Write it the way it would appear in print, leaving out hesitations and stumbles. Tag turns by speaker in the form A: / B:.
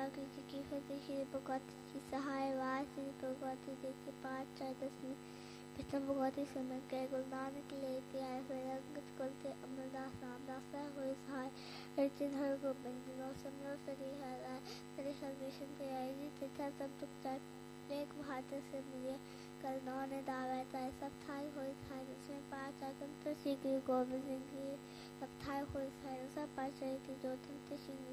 A: कृषि की फतेह श्री भगवती की सहाय वास श्री भगवती जी की 5-4 प्रथम भगवती सुन के गुरु नानक लेके आए फिर अंगद कुलते अमरदास रामदास हुए सहाय अर्जुन हर गोबिंद नो समरो सरी हराय सरी सर्वेशन के आई जी तथा सब दुख जाए एक भात से मिले कल नौने दावे ताय सब थाई हुई थाय जिसमें 5 आगंतुक श्री गुरु गोबिंद सिंह जी सब थाई हुई थाय सब 5 की जो तंत्र श्री